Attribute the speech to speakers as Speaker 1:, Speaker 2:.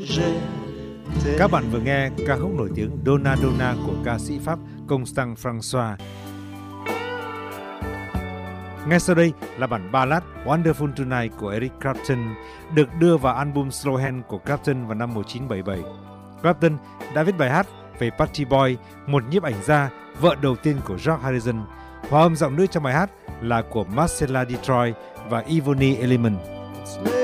Speaker 1: Các bạn vừa nghe ca khúc nổi tiếng Donna Donna của ca sĩ Pháp Constant François. Ngay sau đây là bản ballad Wonderful Tonight của Eric Clapton, được đưa vào album Slow Hand của Clapton vào năm 1977. Clapton đã viết bài hát về Pattie Boyd, một nhiếp ảnh gia, vợ đầu tiên của George Harrison. Hòa âm giọng nữ trong bài hát là của Marcella Detroit và Ebony Elliman.